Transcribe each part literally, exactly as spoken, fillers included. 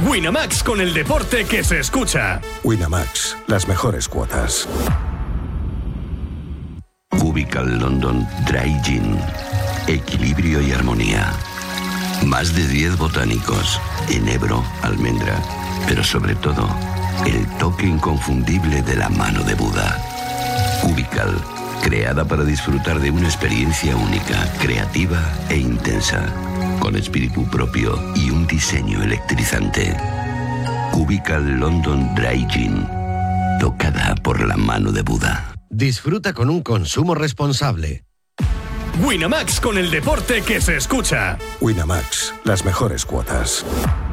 Winamax, con el deporte que se escucha. Winamax, las mejores cuotas. Cubical London Dry Gin. Equilibrio y armonía. Más de diez botánicos. Enebro, almendra. Pero sobre todo, el toque inconfundible de la mano de Buda. Cubical. Creada para disfrutar de una experiencia única, creativa e intensa. Con espíritu propio y un diseño electrizante. Cubical London Dry Gin. Tocada por la mano de Buda. Disfruta con un consumo responsable. Winamax, con el deporte que se escucha. Winamax, las mejores cuotas.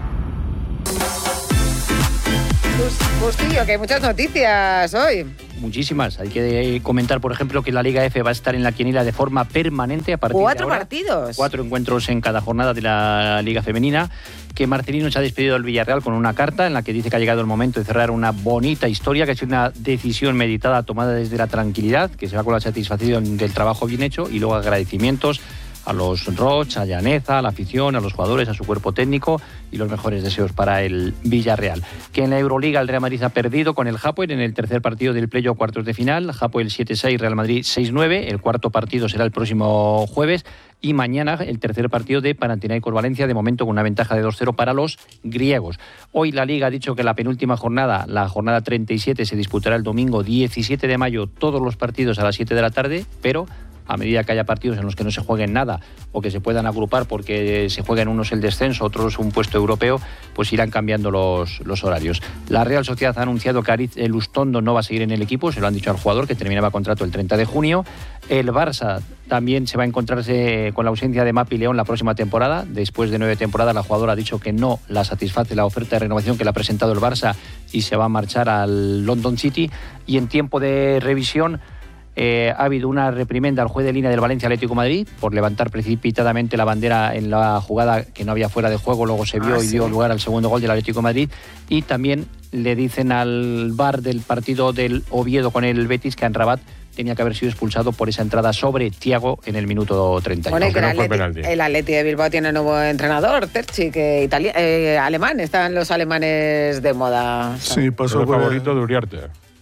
Justillo, que hay muchas noticias hoy. Muchísimas. Hay que comentar, por ejemplo, que la Liga F va a estar en la quiniela de forma permanente a partir Cuatro de ahora. partidos. Cuatro encuentros en cada jornada de la Liga Femenina. Que Marcelino se ha despedido del Villarreal con una carta en la que dice que ha llegado el momento de cerrar una bonita historia, que ha sido una decisión meditada, tomada desde la tranquilidad, que se va con la satisfacción del trabajo bien hecho, y luego agradecimientos a los Roch, a Llaneza, a la afición, a los jugadores, a su cuerpo técnico y los mejores deseos para el Villarreal. Que en la Euroliga el Real Madrid ha perdido con el Hapoel en el tercer partido del playoff cuartos de final. Hapoel siete seis, Real Madrid seis nueve. El cuarto partido será el próximo jueves. Y mañana el tercer partido de Panathinaikos Valencia, de momento con una ventaja de dos cero para los griegos. Hoy la Liga ha dicho que la penúltima jornada, la jornada treinta y siete, se disputará el domingo diecisiete de mayo, todos los partidos a las siete de la tarde, pero a medida que haya partidos en los que no se jueguen nada o que se puedan agrupar porque se jueguen unos el descenso, otros un puesto europeo, pues irán cambiando los, los horarios. La Real Sociedad ha anunciado que Aritz Lustondo no va a seguir en el equipo, se lo han dicho al jugador, que terminaba contrato el treinta de junio. El Barça también se va a encontrarse con la ausencia de Mapi León la próxima temporada. Después de nueve temporadas, la jugadora ha dicho que no la satisface la oferta de renovación que le ha presentado el Barça y se va a marchar al London City. Y en tiempo de revisión, Eh, ha habido una reprimenda al juez de línea del Valencia Atlético de Madrid por levantar precipitadamente la bandera en la jugada que no había fuera de juego, luego se vio ah, y sí. dio lugar al segundo gol del Atlético de Madrid. Y también le dicen al V A R del partido del Oviedo con el Betis que Amrabat tenía que haber sido expulsado por esa entrada sobre Thiago en el minuto treinta. Bueno, que no el, Atleti, el Atleti de Bilbao tiene nuevo entrenador, Terchi, que italia, eh, alemán, están los alemanes de moda. Sí, pasó el por favorito de Uriarte.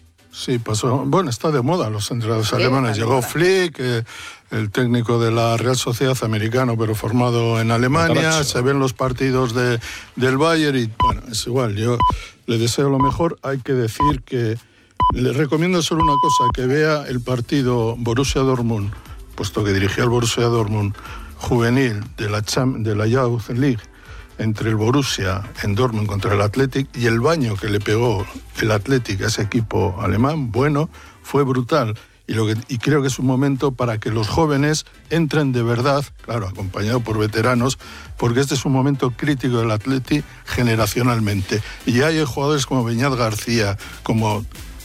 Sí, pasó. Bueno, está de moda los entrenadores sí, alemanes. Llegó Flick, eh, el técnico de la Real Sociedad americano, pero formado en Alemania. Se ven los partidos de, del Bayern y, bueno, es igual. Yo le deseo lo mejor. Hay que decir que le recomiendo solo una cosa, que vea el partido Borussia Dortmund, puesto que dirigió el Borussia Dortmund juvenil de la, Cham- de la Youth League, entre el Borussia en Dortmund contra el Athletic, y el baño que le pegó el Athletic a ese equipo alemán, bueno, fue brutal. Y, lo que, y creo que es un momento para que los jóvenes entren de verdad, claro, acompañado por veteranos, porque este es un momento crítico del Athletic generacionalmente. Y hay jugadores como Beñat García, como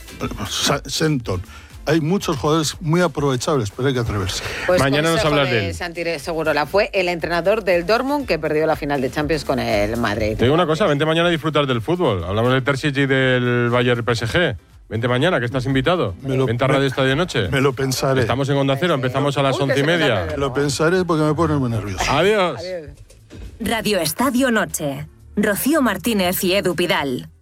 Senton. Hay muchos jugadores muy aprovechables, pero hay que atreverse. Pues mañana nos hablas de él. Santi Segurola fue el entrenador del Dortmund que perdió la final de Champions con el Madrid. Te digo una cosa, vente mañana a disfrutar del fútbol. Hablamos del Terzic y del Bayern P S G. Vente mañana, que estás invitado. Lo, vente a Radio Estadio Noche. Me lo pensaré. Estamos en Onda Cero, empezamos a las once y media. Me lo pensaré porque me pone muy nervioso. Adiós. Radio Estadio Noche. Rocío Martínez y Edu Pidal.